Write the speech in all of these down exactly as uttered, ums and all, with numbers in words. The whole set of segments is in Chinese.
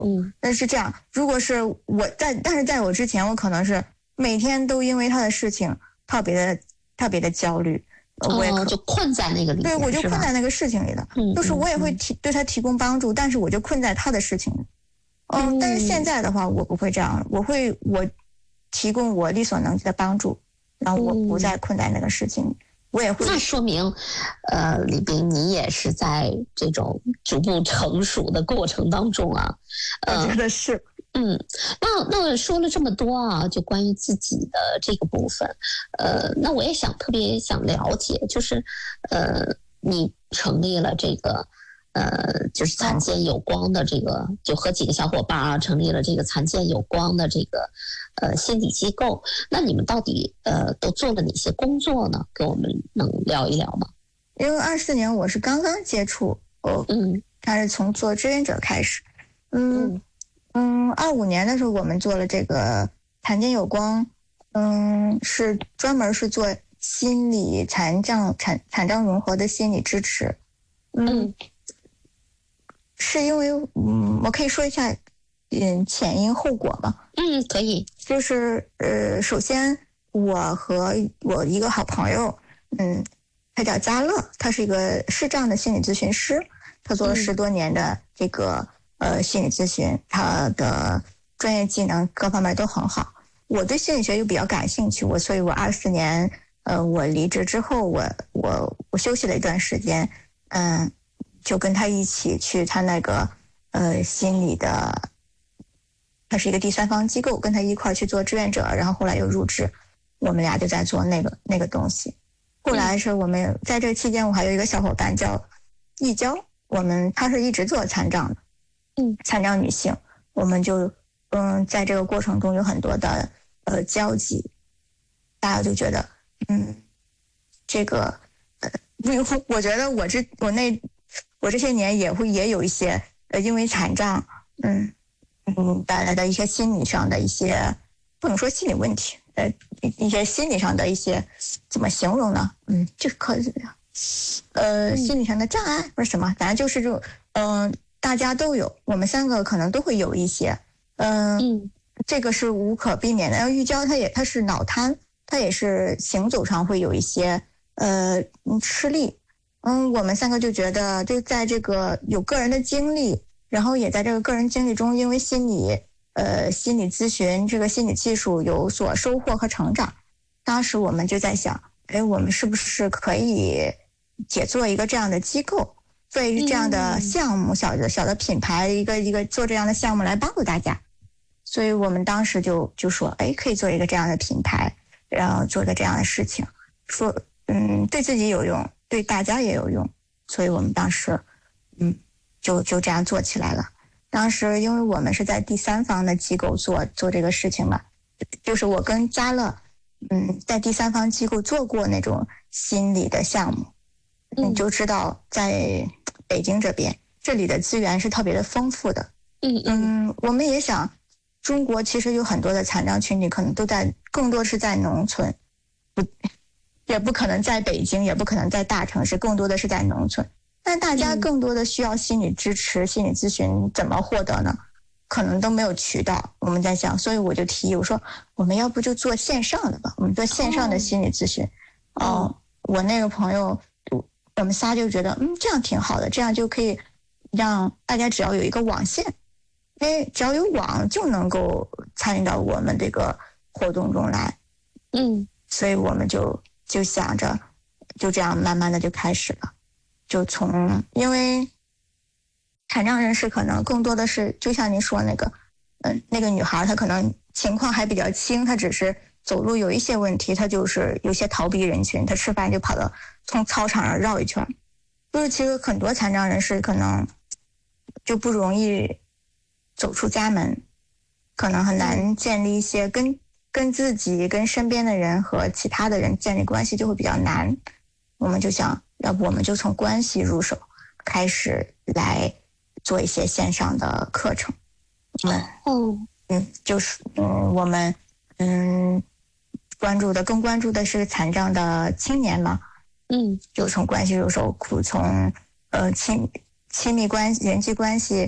嗯， 但是这样，如果是我在，但是在我之前，我可能是每天都因为他的事情特别的特别的焦虑，我也哦，就困在那个里面， 对，我就困在那个事情里了。 嗯， 就是我也会提、嗯、对他提供帮助，但是我就困在他的事情里。嗯，嗯但是现在的话，我不会这样，我会我提供我力所能及的帮助，然后我不再困在那个事情里。嗯我也会， 那说明，呃，李冰，你也是在这种逐步成熟的过程当中啊。 呃、我觉得是， 嗯，那那说了这么多啊，就关于自己的这个部分，呃，那我也想特别想了解，就是，呃，你成立了这个，呃，就是残健有光的这个，就和几个小伙伴啊，成立了这个残健有光的这个。呃，心理机构，那你们到底呃都做了哪些工作呢？跟我们能聊一聊吗？ 因为二四年我是刚刚接触，我嗯，他是从做志愿者开始，嗯嗯，二五年的时候我们做了这个残健有光，嗯，是专门是做心理残障残残障融合的心理支持，嗯，嗯是因为嗯，我可以说一下。嗯，前因后果嘛， 嗯，可以， 就是呃，首先我和我一个好朋友，嗯，他叫嘉乐，他是一个视障的心理咨询师，他做了十多年的这个、嗯、呃心理咨询，他的专业技能各方面都很好。我对心理学又比较感兴趣，我所以我二四年呃我离职之后，我我我休息了一段时间，嗯，就跟他一起去他那个呃心理的。他是一个第三方机构，跟他一块去做志愿者，然后后来又入职，我们俩就在做那个那个东西。后来是我们在这期间，我还有一个小伙伴叫易娇，我们她是一直做残障的，嗯，残障女性，我们就嗯在这个过程中有很多的呃交集，大家就觉得嗯这个呃，我觉得我这我那我这些年也会也有一些呃因为残障嗯。嗯，带来的一些心理上的一些，不能说心理问题，呃，一些心理上的一些，怎么形容呢？嗯，就可以，呃，心理上的障碍或者什么，反正就是这种，嗯、呃，大家都有，我们三个可能都会有一些，呃、嗯，这个是无可避免的。然后玉娇她也她是脑瘫，她也是行走上会有一些呃吃力，嗯，我们三个就觉得就在这个有个人的经历。然后也在这个个人经历中，因为心理呃心理咨询这个心理技术有所收获和成长。当时我们就在想，哎，我们是不是可以也做一个这样的机构，做一个这样的项目，小的小的品牌，一个一个做这样的项目来帮助大家。所以我们当时就就说，哎，可以做一个这样的品牌，然后做个这样的事情，说嗯对自己有用，对大家也有用。所以我们当时嗯。就就这样做起来了。当时因为我们是在第三方的机构做做这个事情嘛，就是我跟嘉乐，嗯，在第三方机构做过那种心理的项目，你就知道在北京这边，这里的资源是特别的丰富的。嗯嗯，我们也想，中国其实有很多的残障群体，可能都在更多是在农村，不，也不可能在北京，也不可能在大城市，更多的是在农村。但大家更多的需要心理支持、嗯、心理咨询怎么获得呢？可能都没有渠道。我们在想，所以我就提议，我说我们要不就做线上的吧，我们做线上的心理咨询。哦，哦我那个朋友，我们仨就觉得，嗯，这样挺好的，这样就可以让大家只要有一个网线，因为只要有网就能够参与到我们这个活动中来。嗯，所以我们就就想着，就这样慢慢的就开始了。就从，因为残障人士可能更多的是，就像您说那个，嗯，那个女孩她可能情况还比较轻，她只是走路有一些问题，她就是有些逃避人群，她吃饭就跑到从操场上绕一圈。就是其实很多残障人士可能就不容易走出家门，可能很难建立一些跟跟自己、跟身边的人和其他的人建立关系就会比较难。我们就想，要不我们就从关系入手，开始来做一些线上的课程。我们嗯嗯，就是嗯，我们嗯关注的更关注的是残障的青年嘛，嗯，就从关系入手，从呃亲亲密关系、人际关系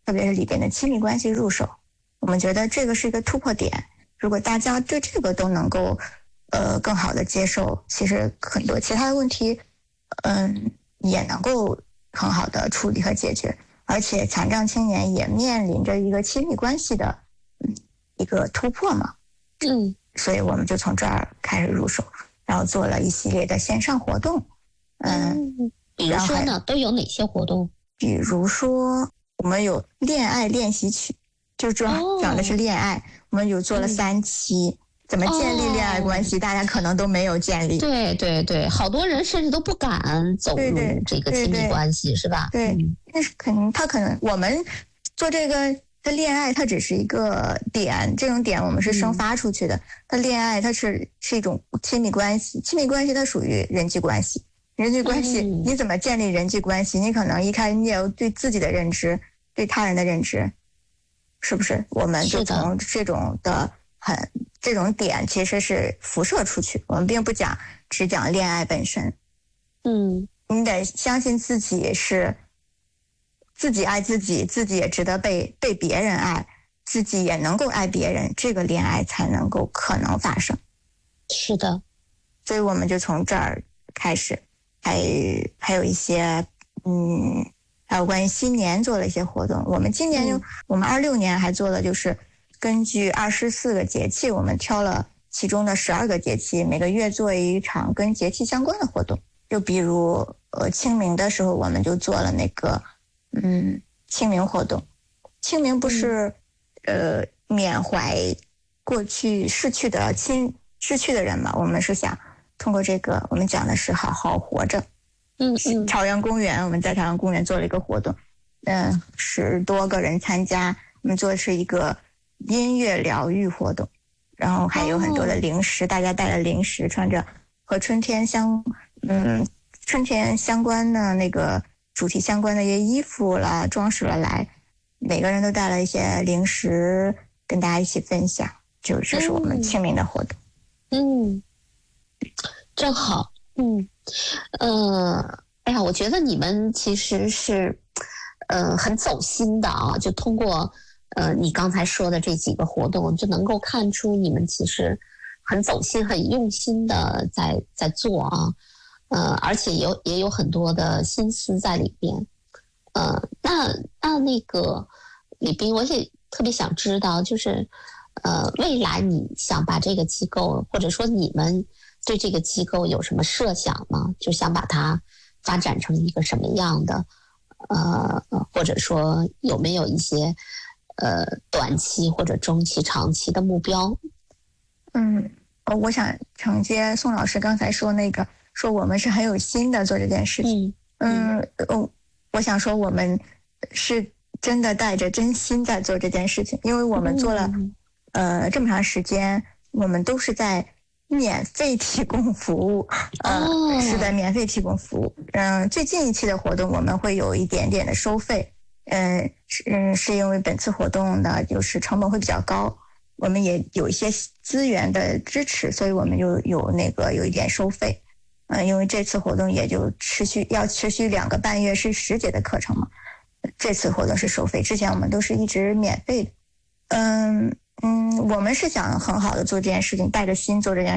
特别是里边的亲密关系入手。我们觉得这个是一个突破点，如果大家对这个都能够呃更好的接受，其实很多其他的问题嗯也能够很好的处理和解决。而且残障青年也面临着一个亲密关系的嗯一个突破嘛， 嗯， 所以我们就从这儿开始入手，然后做了一系列的线上活动。嗯， 嗯比如说呢，都有哪些活动？ 比如说我们有恋爱练习曲，就主要讲的是恋爱，哦、我们有做了三期。嗯，怎么建立恋爱关系，哦、大家可能都没有建立。 对对对，好多人甚至都不敢走入这个亲密关系， 对对是吧？ 对，那、嗯、是肯定，他可能我们做这个的恋爱，它只是一个点，这种点我们是生发出去的。它、嗯、恋爱它是是一种亲密关系，亲密关系它属于人际关系，人际关系、嗯、你怎么建立人际关系？你可能一开始你也有对自己的认知，对他人的认知，是不是？我们就从这种的很。这种点其实是辐射出去，我们并不讲只讲恋爱本身。 嗯， 你得相信自己是自己爱自己，自己也值得被被别人爱，自己也能够爱别人，这个恋爱才能够可能发生。 是的， 所以我们就从这儿开始，还还有一些嗯，还有关于新年做了一些活动。我们今年就、嗯、我们二六年还做了就是。根据二十四个节气，我们挑了其中的十二个节气，每个月做一场跟节气相关的活动。就比如呃清明的时候，我们就做了那个嗯清明活动。清明不是、嗯、呃缅怀过去逝去的亲逝去的人嘛？我们是想通过这个，我们讲的是好好活着。 嗯嗯。 朝阳公园，我们在朝阳公园做了一个活动，嗯、呃，十多个人参加，我们做的是一个。音乐疗愈活动，然后还有很多的零食， oh. 大家带了零食，穿着和春天相嗯春天相关的那个主题相关的一些衣服啦，装饰了来，每个人都带了一些零食跟大家一起分享，就这是我们清明的活动。 嗯，正好，嗯呃，哎呀，我觉得你们其实是呃很走心的啊，就通过。呃，你刚才说的这几个活动，就能够看出你们其实很走心、很用心的在在做啊，呃，而且有也有很多的心思在里边。呃，那那那个李斌，我也特别想知道，就是呃，未来你想把这个机构，或者说你们对这个机构有什么设想吗？就想把它发展成一个什么样的？呃，或者说有没有一些？呃，短期或者中期、长期的目标。 嗯，我想承接宋老师刚才说那个，说我们是很有心的做这件事情。嗯，嗯哦，我想说我们是真的带着真心在做这件事情，因为我们做了、嗯、呃这么长时间，我们都是在免费提供服务。呃，哦、是的，免费提供服务。嗯，最近一期的活动我们会有一点点的收费。嗯，是嗯，是因为本次活动呢，就是成本会比较高，我们也有一些资源的支持，所以我们就有那个有一点收费。嗯，因为这次活动也就持续要持续两个半月，是十节的课程嘛。这次活动是收费，之前我们都是一直免费的。嗯嗯，我们是想很好的做这件事情，带着心做这件事情。